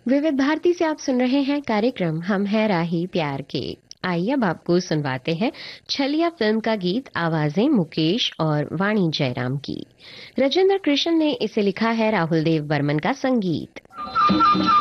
विविध भारती से आप सुन रहे हैं कार्यक्रम हम है राही प्यार के। आइए अब आपको सुनवाते हैं छलिया फिल्म का गीत, आवाजें मुकेश और वाणी जयराम की। राजेंद्र कृष्ण ने इसे लिखा है, राहुल देव बर्मन का संगीत।